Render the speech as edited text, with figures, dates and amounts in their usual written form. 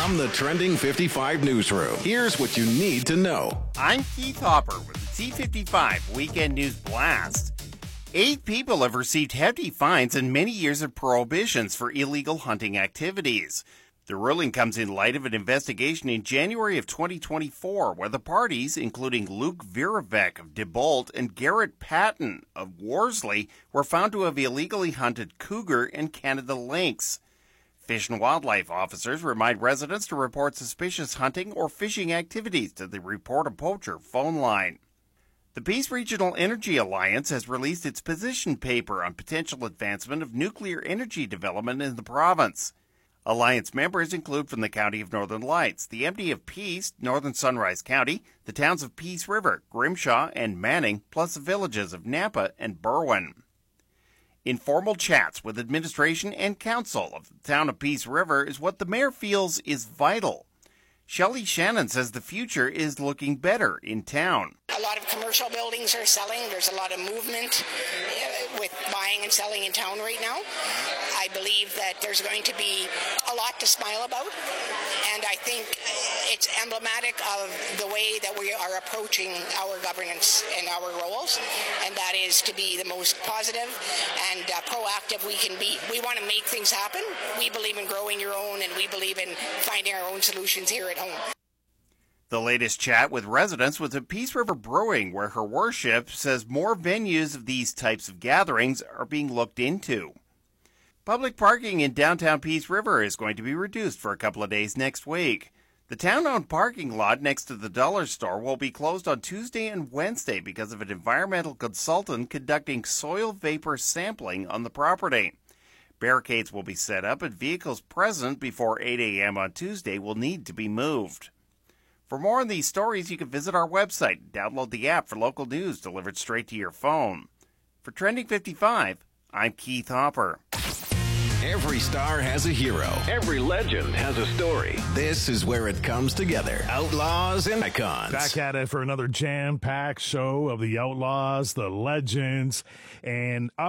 From the Trending 55 newsroom, here's what you need to know. I'm Keith Hopper with the T55 Weekend News Blast. 8 people have received hefty fines and many years of prohibitions for illegal hunting activities. The ruling comes in light of an investigation in January of 2024 where the parties, including Luke Viravec of DeBolt and Garrett Patton of Worsley, were found to have illegally hunted cougar and Canada lynx. Fish and Wildlife officers remind residents to report suspicious hunting or fishing activities to the Report a Poacher phone line. The Peace Regional Energy Alliance has released its position paper on potential advancement of nuclear energy development in the province. Alliance members include from the County of Northern Lights, the MD of Peace, Northern Sunrise County, the towns of Peace River, Grimshaw, and Manning, plus the villages of Nampa and Berwyn. Informal chats with administration and council of the town of Peace River is what the mayor feels is vital. Shelley Shannon says the future is looking better in town. A lot of commercial buildings are selling. There's a lot of movement with buying and selling in town right now. I believe that there's going to be a lot to smile about, and I think it's emblematic of the way that we are approaching our governance and our roles, and that is to be the most positive and proactive we can be. We want to make things happen. We believe in growing your own, and we believe in finding our own solutions here at home. The latest chat with residents was at Peace River Brewing, where her worship says more venues of these types of gatherings are being looked into. Public parking in downtown Peace River is going to be reduced for a couple of days next week. The town-owned parking lot next to the dollar store will be closed on Tuesday and Wednesday because of an environmental consultant conducting soil vapor sampling on the property. Barricades will be set up and vehicles present before 8 a.m. on Tuesday will need to be moved. For more on these stories, you can visit our website and download the app for local news delivered straight to your phone. For Trending 55, I'm Keith Hopper. Every star has a hero. Every legend has a story. This is where it comes together. Outlaws and icons. Back at it for another jam-packed show of the Outlaws, the Legends, and